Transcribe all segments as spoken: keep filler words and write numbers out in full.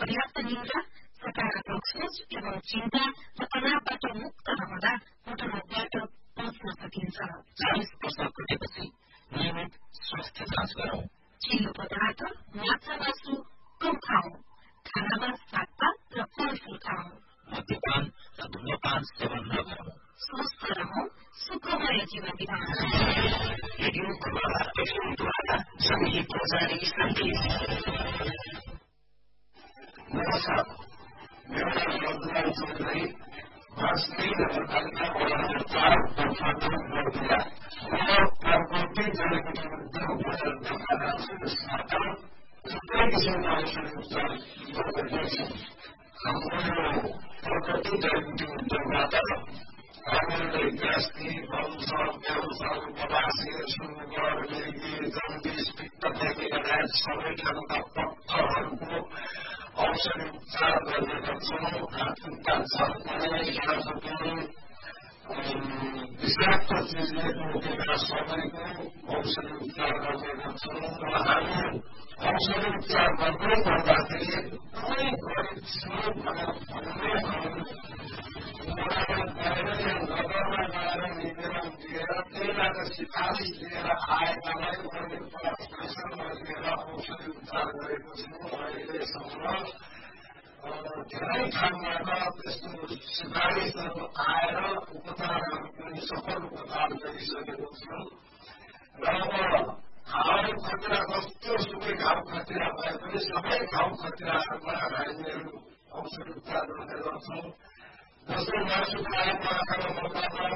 पर्याप्त निद्रा, सकारात्मक सोच एवं चिन्ता र तनावबाट मुक्त रहँदा मोटोरोगबाट बच्न सकिन्छ। चालिस वर्ष पुगेपछि नियमित स्वास्थ्य जाँच गरौं। चिल्लो पदार्थ, माछा मासु कम खाऊ। खानामा सागपात र फलफूल खाऊ। मद्यपान र धूम्रपान सेवन नगरौं। स्वस्थ रहौं, सुखमय जीवन बिताउँ। रेडियो खबरदार एफएमद्वारा संगीत जारी सन्देश। नमस्कार, मेरो नाम रघुनाथ चौधरी, वासुदेव नगरपालिका वडा नम्बर चार बर्खापुर बर्दिया। म प्रकृति जडीबुटी विरुद्ध उपचार गर्न छु। यसबाट थुप्रै किसिमका औषधि उपचार गरिरहेको छु। हाम्रो प्रकृति जडीबुटी उद्योगबाट हामीले ग्यास्ट्रिक, वंशर, क्यान्सर, गलासिर, सुगर, मिर्गी, जन्डिस, पित्तदेखि लगायत सबै खालका पत्थरहरूको औषधि उपचार गर्ने गर्छौँ। हातखुट्टा झर्कने, झाँझुक्ने, विषाक्त चिजले टोकेका सबैको औषधि उपचार गर्ने गर्छौँ र हामी औषधि उपचार गर्दै गर्दाखेरि एकदमै गरिब छु भनेर भन्ने नगरमा गएर निवेदन दिएर त्यहीबाट सिफारिस लिएर आएकालाई मैले प्रेसरमा लिएर औषधि उपचार गरेको छु। अहिलेसम्म धेरै ठाउँबाट त्यस्तो सिफारिसहरू आएर उपचारहरू पनि सफल उपचार गरिसकेको छु र अब घाउ खतिरा कस्तो सुकै घाउ खतिरा भए पनि सबै घाउ खतिराहरूमा हामीहरू औषधि उपचार गर्ने गर्छौँ। जस्तै मासु खाएको आँखामा मोटापन,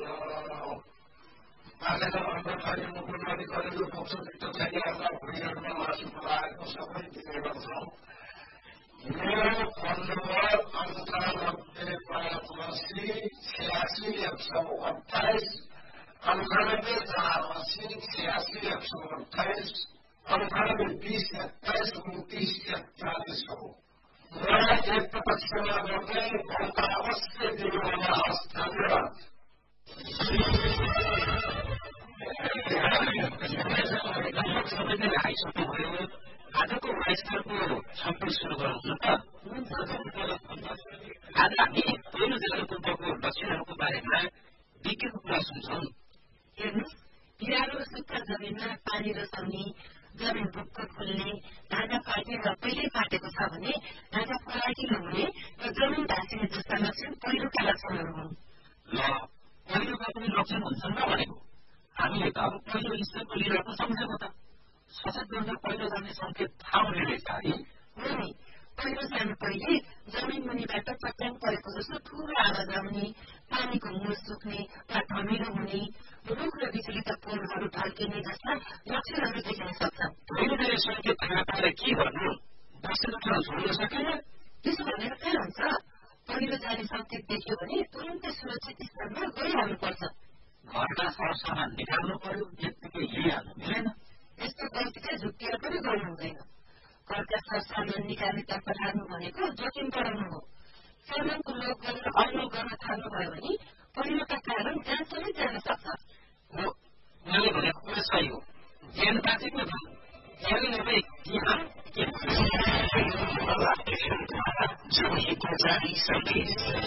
आँखामा अन्डथाली, मुखुरी, कलेजो पक्षभित्र छैन, भुँडीहरूमा मासु पलाएको सबै दिने गर्छौँ। मेरो फोन नम्बर अन्ठानब्बे पाँच असी छयासी एक सौ अठाइस, अन्ठानब्बे चार असी छयासी एक सौ अठाइस, अन्ठानब्बे बिस एक्काइस उन्तिस एकचालिस हो। मलाई एक पटक सेवा गर्दै मौका अवश्य दिनुहोला। हस्, धन्यवाद। सबैजना आइसक्नुभयो। आजको वाइसको छलफल सुरु गरौँ न त। आज हामी पहिलो जलकुम्भको लक्षणहरूको बारेमा विज्ञको कुरा सुन्छौँ। हेर्नुहोस्, पिरालो र सुक्खा जमिनमा पानी रसाउने, जमिन भुक्क खुल्ने, ढाँचा फाट्ने र पहिल्यै फाटेको छ भने ढाँचा फराकिलो हुने र जमिन भाँसिने जस्ता लक्षण पहिलोका लक्षणहरू हुन्। ल, पहिलोका पनि लक्षण हुन्छन् र भनेको हामीले त अब पहिलो स्तरको लिरहेको सम्झेको त। सचेत गर्दा पहिलो जाने सङ्केत थाहा हुने रहेछ है। हो नि, पहिलो जानु पहिले जमिन मुनिबाट पट्याङ परेको जस्तो ठूलो आवाज आउने, पानीको मूल सुक्ने वा धमिलो हुने, रुख र बिजुलीका पोलहरू ढल्किने जस्ता लक्षणहरू देखिन सक्छन्। पहिले सङ्केत थाहा पाएर के गर्नु? बसेर त छोड्न सकेन। त्यसो भनेर के हुन्छ? पहिलो जाने सङ्केत देख्यो भने तुरन्तै सुरक्षित स्थानमा गइहाल्नुपर्छ। घरका सरसामान निकाल्नु पर्यो, यत्तिकै लिइहाल्नु मिलेन। यस्तो गल्तीकै झुक्किएर पनि गर्नु हुँदैन। घरका सरसामान निकाल्नेतर्फ लाग्नु भनेको जोखिम बढाउनु हो। सामानको लोभ गरेर अनलोभ गर्न थाल्नुभयो भने पहिलोका कारण ज्यान समेत जान सक्छ। हो, मैले भनेको कुरा सही हो। ज्यान बाँचेको छ, ज्यान नभए ज्ञान के